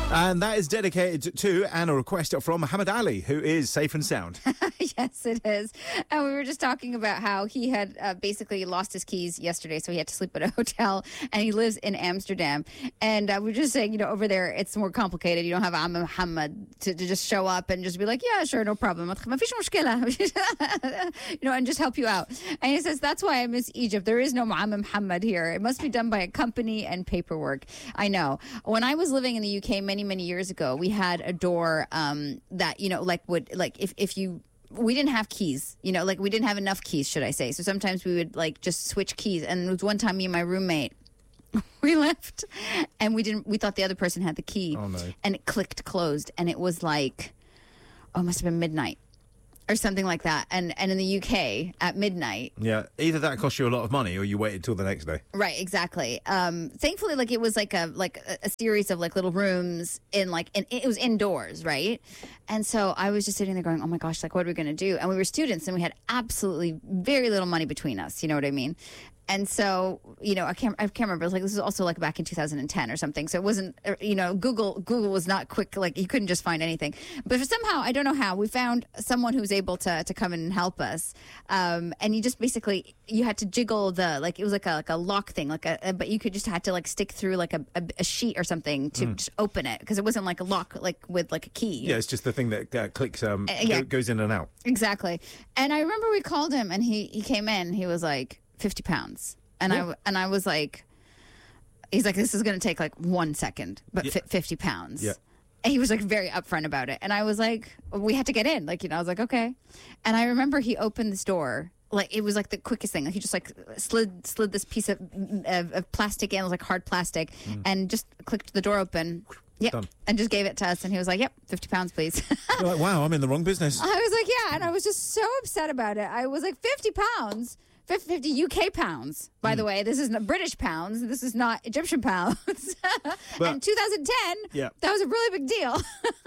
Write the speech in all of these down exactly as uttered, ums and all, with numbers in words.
And that is dedicated to and a request from Muhammad Ali, who is safe and sound. Yes, it is. And we were just talking about how he had uh, basically lost his keys yesterday, so he had to sleep at a hotel, and he lives in Amsterdam. And uh, we were just saying, you know, over there, it's more complicated. You don't have Am Muhammad to, to just show up and just be like, yeah, sure, no problem. You know, and just help you out. And he says, that's why I miss Egypt. There is no Muhammad Muhammad here. It must be done by a company and paperwork. I know. When I was living in the U K many, many years ago, we had a door um, that, you know, like would, like if, if you, we didn't have keys, you know, like we didn't have enough keys, should I say. So sometimes we would like just switch keys. And it was one time me and my roommate, we left and we didn't, we thought the other person had the key. Oh, no. And it clicked closed and it was like, oh, it must have been midnight or something like that. And and in the U K at midnight. Yeah, either that cost you a lot of money or you waited till the next day. Right, exactly. Um, thankfully, like it was like a like a, a series of like little rooms in like and it was indoors, right? And so I was just sitting there going, oh my gosh, like what are we going to do? And we were students and we had absolutely very little money between us. You know what I mean? And so, you know, I can't, I can't remember. It was like, this was also like back in two thousand ten or something. So it wasn't, you know, Google, Google was not quick. Like you couldn't just find anything. But for somehow, I don't know how, we found someone who was able to, to come in and help us. Um, and you just basically, you had to jiggle the, like, it was like a, like a lock thing, like a, a but you could just had to like stick through like a, a, a sheet or something to mm. just open it. Cause it wasn't like a lock, like with like a key. Yeah. It's just the thing that uh, clicks, um, uh, yeah. goes in and out. Exactly. And I remember we called him and he, he came in, he was like fifty pounds. And yeah. I and I was like, he's like, this is going to take like one second, but yeah. f- fifty pounds. Yeah. And he was like very upfront about it. And I was like, we had to get in. Like, you know, I was like, okay. And I remember he opened this door. Like, it was like the quickest thing. Like, he just like slid slid this piece of, of, of plastic in. It was like hard plastic. Mm. And just clicked the door open. Yep. Done. And just gave it to us. And he was like, yep, fifty pounds, please. You're like, wow, I'm in the wrong business. I was like, yeah. And I was just so upset about it. I was like, fifty pounds? fifty U K pounds, by mm. the way. This is not British pounds. This is not Egyptian pounds. But, and twenty ten, yeah. that was a really big deal.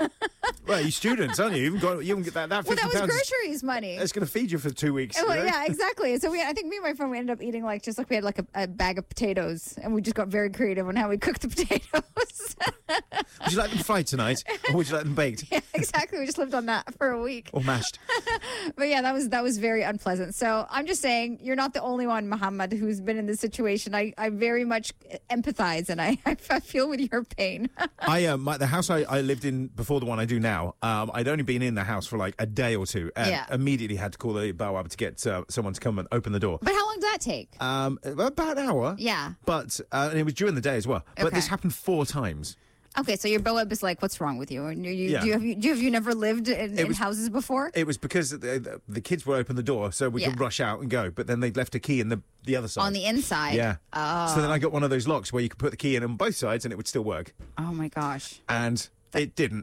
Well, you're students, aren't you? You haven't got, you haven't get that, that fifty Well, that was pounds, groceries money. It's going to feed you for two weeks. Well, you know? Yeah, exactly. So we, I think me and my friend, we ended up eating like, just like we had like a, a bag of potatoes, and we just got very creative on how we cooked the potatoes. Would you like them fried tonight, or would you like them baked? Yeah, exactly. We just lived on that for a week. Or mashed. But yeah, that was that was very unpleasant. So I'm just saying, you're not the only one, Muhammad, who's been in this situation. I, I very much empathize, and I, I feel with your pain. I um, my, the house I, I lived in before the one I do now, um, I'd only been in the house for like a day or two, and yeah. immediately had to call the bawab to get uh, someone to come and open the door. But how long did that take? Um, about an hour. Yeah. But uh, and it was during the day as well. But okay. this happened four times. Okay, so your bawab is like, what's wrong with you? And you, you, yeah. do, you have, you, do you have you never lived in, in was, houses before? It was because the, the, the kids would open the door so we yeah. could rush out and go, but then they'd left a key in the, the other side. On the inside? Yeah. Oh. So then I got one of those locks where you could put the key in on both sides and it would still work. Oh, my gosh. And that- it didn't.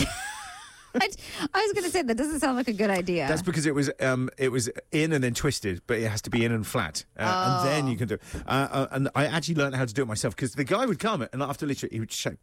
I, I was going to say, that doesn't sound like a good idea. That's because it was um, it was in and then twisted, but it has to be in and flat. Uh, oh. And then you can do it. Uh, uh, and I actually learned how to do it myself because the guy would come and after literally, he would shake.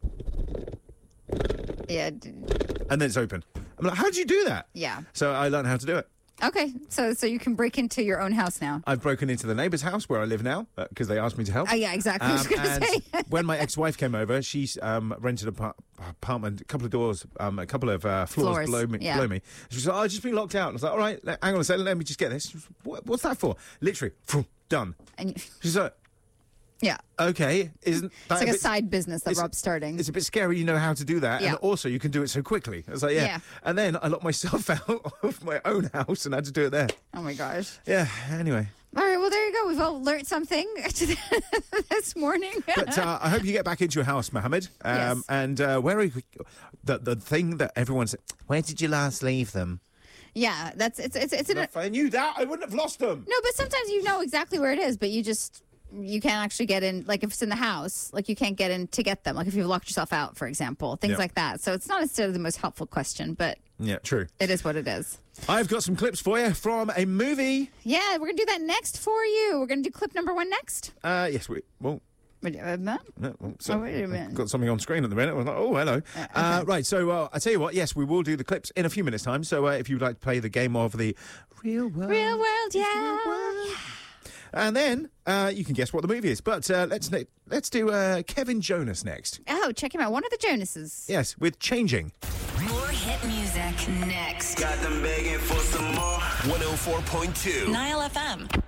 Yeah. And then it's open. I'm like, how did you do that? Yeah. So I learned how to do it. Okay, so so you can break into your own house now. I've broken into the neighbour's house where I live now because uh, they asked me to help. Oh, yeah, exactly. Um, I was gonna and say. when my ex-wife came over, she um, rented an apartment, a couple of doors, um, a couple of uh, floors, floors below me. Yeah. Below me. She was like, oh, I've just been locked out. And I was like, all right, let, hang on a second, let me just get this. Was, what, what's that for? Literally, done. And you, she's like, yeah. Okay, isn't that it's like a, a bit, side business that Rob's starting? It's a bit scary. You know how to do that, yeah. and also you can do it so quickly. I was like, yeah. yeah. And then I locked myself out of my own house and had to do it there. Oh my gosh. Yeah. Anyway. All right. Well, there you go. We've all learned something this morning. But uh, I hope you get back into your house, Mohammed. Um, yes. And uh, where are you? The the thing that everyone said. Where did you last leave them? Yeah, that's it's it's it's. An, if I knew that, I wouldn't have lost them. No, but sometimes you know exactly where it is, but you just. You can't actually get in, like if it's in the house, like you can't get in to get them. Like if you've locked yourself out, for example, things yeah. like that. So it's not necessarily the most helpful question, but yeah, true. It is what it is. I've got some clips for you from a movie. Yeah, we're going to do that next for you. We're going to do clip number one next. Uh, yes, we well. Uh, no? No, well, so oh, wait a minute. I've got something on screen at the minute. I was like, oh, hello. Uh, okay. uh, right, so uh, I tell you what, yes, we will do the clips in a few minutes' time. So uh, if you'd like to play the game of the Real World. Real World, yeah. Real world. yeah. And then uh, you can guess what the movie is. But uh, let's let's do uh, Kevin Jonas next. Oh, check him out. One of the Jonases. Yes, with Changing. More hit music next. Got them begging for some more. one oh four point two Nile F M.